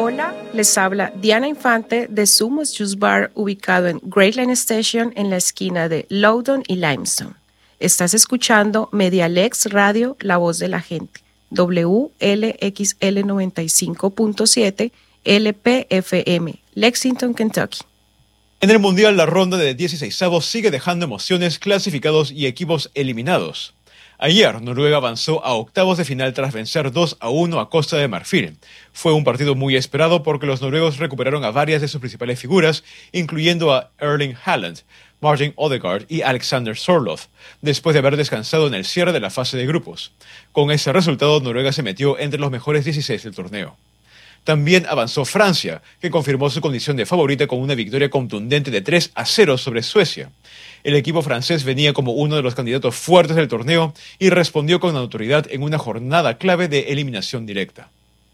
Hola, les habla Diana Infante de Sumos Juice Bar, ubicado en Great Line Station en la esquina de Loudoun y Limestone. Estás escuchando Medialex Radio, la voz de la gente, WLXL 95.7 LPFM, Lexington, Kentucky. En el Mundial, la ronda de 16avos sigue dejando emociones, clasificados y equipos eliminados. Ayer, Noruega avanzó a octavos de final tras vencer 2-1 a Costa de Marfil. Fue un partido muy esperado porque los noruegos recuperaron a varias de sus principales figuras, incluyendo a Erling Haaland, Martin Odegaard y Alexander Sørloth, después de haber descansado en el cierre de la fase de grupos. Con ese resultado, Noruega se metió entre los mejores 16 del torneo. También avanzó Francia, que confirmó su condición de favorita con una victoria contundente de 3-0 sobre Suecia. El equipo francés venía como uno de los candidatos fuertes del torneo y respondió con autoridad en una jornada clave de eliminación directa.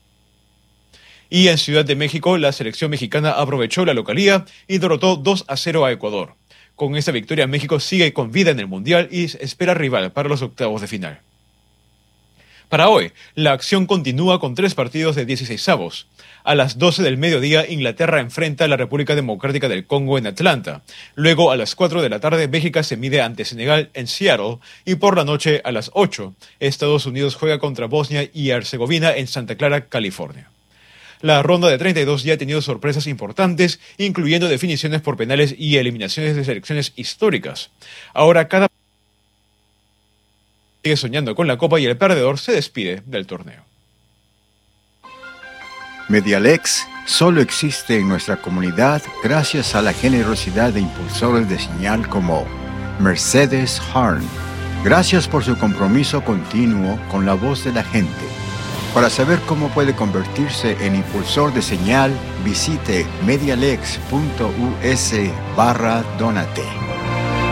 Y en Ciudad de México, la selección mexicana aprovechó la localía y derrotó 2-0 a Ecuador. Con esta victoria, México sigue con vida en el Mundial y espera rival para los octavos de final. Para hoy, la acción continúa con 3 partidos de 16avos. A las 12 del mediodía, Inglaterra enfrenta a la República Democrática del Congo en Atlanta. Luego, a las 4 de la tarde, Bélgica se mide ante Senegal en Seattle. Y por la noche, a las 8, Estados Unidos juega contra Bosnia y Herzegovina en Santa Clara, California. La ronda de 32 ya ha tenido sorpresas importantes, incluyendo definiciones por penales y eliminaciones de selecciones históricas. Ahora cada sigue soñando con la Copa y el perdedor se despide del torneo. Medialex solo existe en nuestra comunidad gracias a la generosidad de impulsores de señal como Mercedes Harn. Gracias por su compromiso continuo con la voz de la gente. Para saber cómo puede convertirse en impulsor de señal, visite medialex.us/donate.